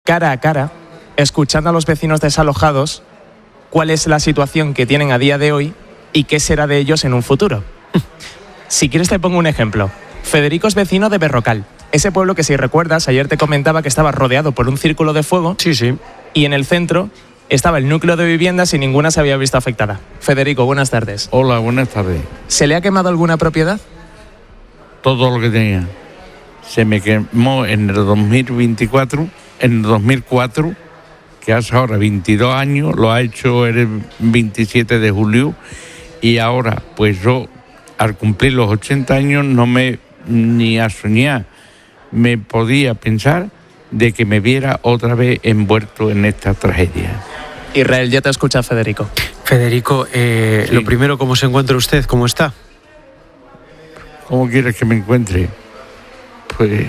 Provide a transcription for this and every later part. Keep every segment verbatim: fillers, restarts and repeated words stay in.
cara a cara, escuchando a los vecinos desalojados cuál es la situación que tienen a día de hoy y qué será de ellos en un futuro. Si quieres te pongo un ejemplo. Federico es vecino de Berrocal, ese pueblo que, si recuerdas, ayer te comentaba que estaba rodeado por un círculo de fuego. Sí, sí. Y en el centro estaba el núcleo de viviendas y ninguna se había visto afectada. Federico, buenas tardes. Hola, buenas tardes. ¿Se le ha quemado alguna propiedad? Todo lo que tenía. Se me quemó en el dos mil veinticuatro, en el dos mil cuatro, que hace ahora veintidós años, lo ha hecho el veintisiete de julio, y ahora, pues yo, al cumplir los ochenta años, no me ni a soñar me podía pensar de que me viera otra vez envuelto en esta tragedia. Israel, ya te escucha Federico. Federico, eh, sí. Lo primero, ¿cómo se encuentra usted? ¿Cómo está? ¿Cómo quieres que me encuentre? Pues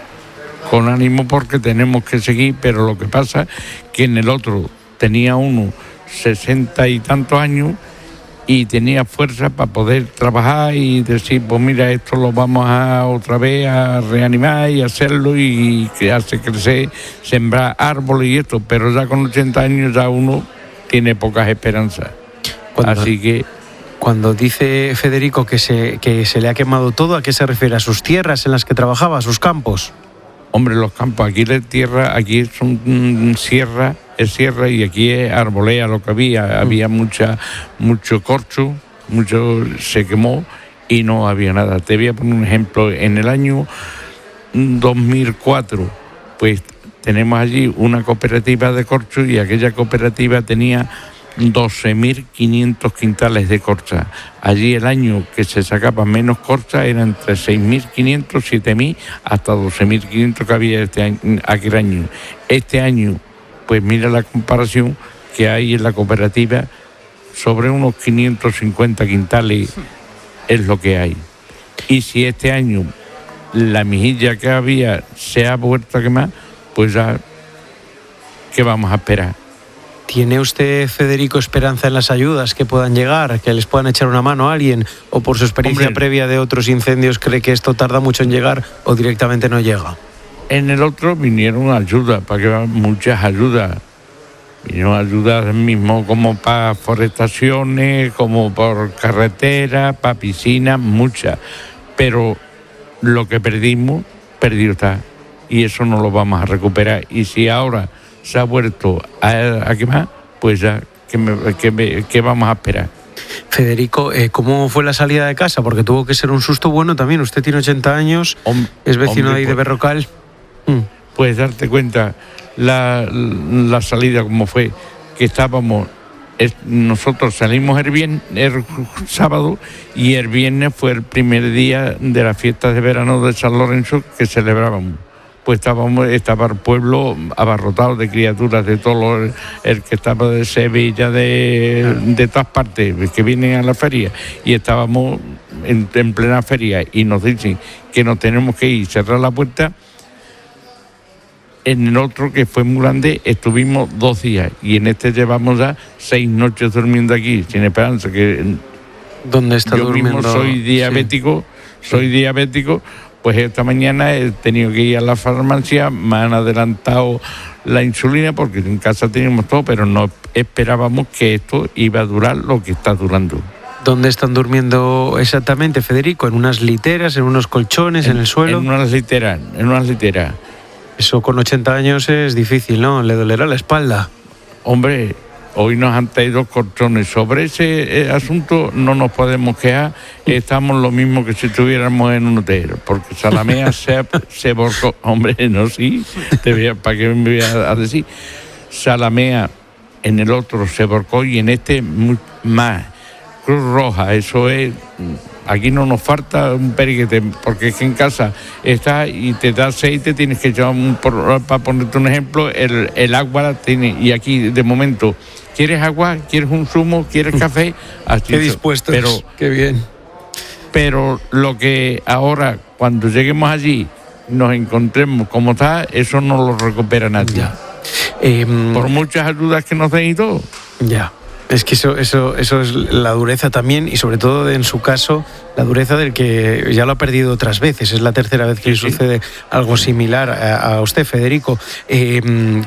con ánimo, porque tenemos que seguir, pero lo que pasa que en el otro tenía uno sesenta y tantos años y tenía fuerza para poder trabajar y decir, pues mira, esto lo vamos a otra vez a reanimar y hacerlo y que hace crecer, sembrar árboles y esto, pero ya con ochenta años ya uno tiene pocas esperanzas. Cuando, Así que... Cuando dice Federico que se, que se le ha quemado todo, ¿a qué se refiere? ¿A sus tierras en las que trabajaba, a sus campos? Hombre, los campos, aquí la tierra, aquí son mm, sierra, es sierra y aquí es arbolea lo que había. Mm. Había mucha, mucho corcho, mucho se quemó y no había nada. Te voy a poner un ejemplo. En el año dos mil cuatro, pues tenemos allí una cooperativa de corcho y aquella cooperativa tenía doce mil quinientos quintales de corcha. Allí el año que se sacaba menos corcha era entre seis mil quinientos, siete mil hasta doce mil quinientos que había este año, aquel año. Este año, pues mira la comparación que hay en la cooperativa, sobre unos quinientos cincuenta quintales es lo que hay. Y si este año la mejilla que había se ha vuelto a quemar, pues ya, ¿qué vamos a esperar? ¿Tiene usted, Federico, esperanza en las ayudas que puedan llegar, que les puedan echar una mano a alguien? ¿O por su experiencia Hombre, previa de otros incendios cree que esto tarda mucho en llegar o directamente no llega? En el otro vinieron ayudas, para que muchas ayudas. Vinieron ayudas mismo como para forestaciones, como por carretera, para piscinas, muchas. Pero lo que perdimos, perdido está. Y eso no lo vamos a recuperar. Y si ahora se ha vuelto a, a quemar, pues ya, ¿qué, me, qué, me, qué vamos a esperar? Federico, eh, ¿cómo fue la salida de casa? Porque tuvo que ser un susto bueno también. Usted tiene ochenta años, Hom- es vecino hombre, de ahí pues, de Berrocal. Mm. Pues darte cuenta la, la salida como fue, que estábamos, es, nosotros salimos el, viernes, el sábado y el viernes fue el primer día de las fiestas de verano de San Lorenzo que celebrábamos. Pues estábamos, estaba el pueblo abarrotado de criaturas de todo, el, el que estaba de Sevilla, de, de todas partes, que vienen a la feria, y estábamos en, en plena feria, y nos dicen que nos tenemos que ir, cerrar la puerta. En el otro, que fue muy grande, estuvimos dos días, y en este llevamos ya seis noches durmiendo aquí, sin esperanza. Que ¿Dónde está yo durmiendo? Yo mismo soy diabético, sí. soy sí. diabético, pues esta mañana he tenido que ir a la farmacia, me han adelantado la insulina porque en casa teníamos todo, pero no esperábamos que esto iba a durar lo que está durando. ¿Dónde están durmiendo exactamente, Federico? ¿En unas literas, en unos colchones, en, en el suelo? En unas literas, en unas literas. Eso con ochenta años es difícil, ¿no? Le dolerá la espalda. Hombre, hoy nos han traído colchones. Sobre ese eh, asunto no nos podemos quejar. Estamos lo mismo que si estuviéramos en un hotel, porque Salamea se, se volcó. Hombre, no, sí, te voy a, ¿para qué me voy a, a decir? Salamea en el otro se volcó y en este más. Cruz Roja, eso es... Aquí no nos falta un periquete, porque es que en casa está y te da aceite, tienes que echar un... Por, para ponerte un ejemplo, el, el agua la tiene, y aquí de momento... ¿Quieres agua? ¿Quieres un zumo? ¿Quieres café? Así qué dispuestos, pero, qué bien. Pero lo que ahora, cuando lleguemos allí, nos encontremos como está, eso no lo recupera nadie. Ya. Eh, Por muchas ayudas que nos den y todo. Ya. Es que eso, eso, eso es la dureza también, y sobre todo en su caso, la dureza del que ya lo ha perdido otras veces. Es la tercera vez que sí, le sucede sí. algo similar a, a usted, Federico. Eh,